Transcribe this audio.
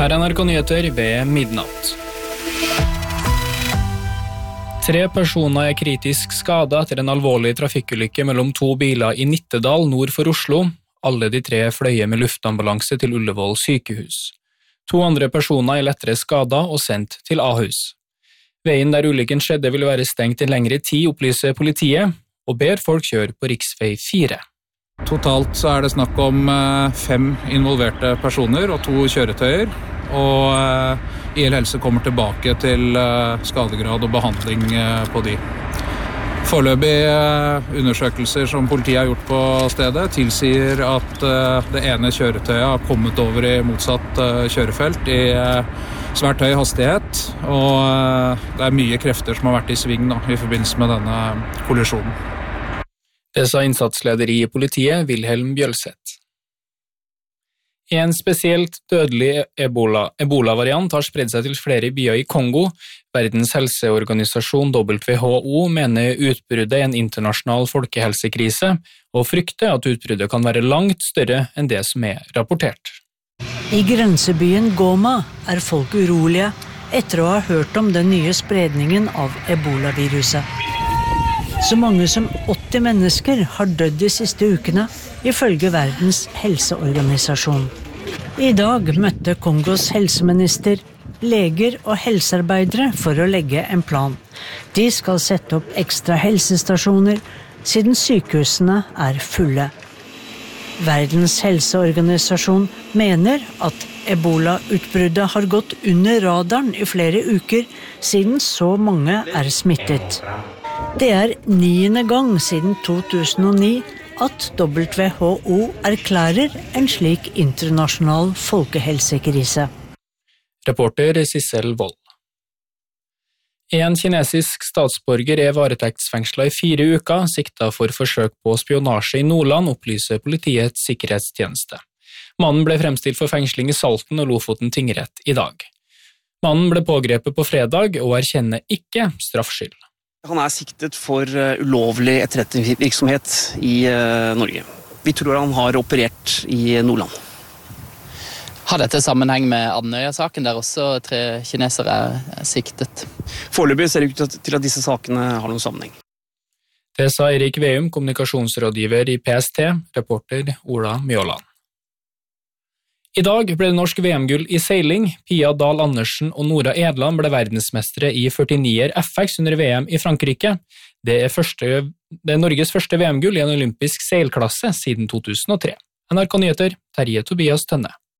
Her NRK Nyheter ved midnatt. 3 personer er kritisk skadet etter en alvorlig trafikkulykke mellom 2 biler i Nittedal nord for Oslo. Alle de 3 fløye med luftambulanse til Ullevål sykehus. 2 andre personer er lettere skadet og sendt til Ahus. Veien der ulykken skjedde vil være stengt i lengre tid, opplyser politiet, og ber folk kjøre på riksvei 4. Totalt så er det snakk om 5 involverte personer og 2 kjøretøyer, og IL Helse kommer tilbake til skadegrad og behandling på de. Foreløpige undersøkelser som politiet har gjort på stedet tilsier at det ene kjøretøyet har kommet over i motsatt kjørefelt i svært høy hastighet, og det er mye krefter som har vært i sving i forbindelse med denne kollisjonen. Det sa innsatsleder i politiet, Wilhelm Bjølseth. En spesielt dødelig Ebola-variant har spredd seg til flere byer i Kongo. Verdens helseorganisasjon WHO mener utbruddet er en internasjonal folkehelsekrise, og frykter at utbruddet kan være langt større enn det som er rapportert. I grensebyen Goma er folk urolige etter å ha hørt om den nye spredningen av Ebola-viruset. Så mange som 80 mennesker har dødd de siste ukene, ifølge Verdens helseorganisasjon. I dag møtte Kongos helseminister, leger og helsearbeidere for å legge en plan. De skal sette opp ekstra helsestasjoner, siden sykehusene er fulle. Verdens helseorganisasjon mener at Ebola-utbruddet har gått under radaren i flere uker, siden så mange er smittet. Det er 9. gang siden 2009 at WHO erklærer en slik internasjonal folkehelsekrise. Reporter Sissel Wold. En kinesisk statsborger er varetektsfengslet i 4 uker, siktet for forsøk på spionasje i Nordland, opplyser politiets sikkerhetstjeneste. Mannen ble fremstilt for fengsling i Salten og Lofoten tingrett i dag. Mannen ble pågrepet på fredag og erkjenner ikke straffskyld. Han er siktet for ulovlig etterretningsvirksomhet i Norge. Vi tror han har operert i Nordland. Har dette sammenheng med Andøya-saken, der også 3 kinesere er siktet? Foreløpig ser det ut til at disse sakene har noen sammenheng. Det sa Erik Veum, kommunikasjonsrådgiver i PST, reporter Ola Mjåland. I dag ble det norsk VM-gull i seiling. Pia Dahl Andersen og Nora Edland ble verdensmestere i 49er FX under VM i Frankrike. Det er Norges første VM-gull i en olympisk seilklasse siden 2003. NRK Nyheter, Terje Tobias Tønne.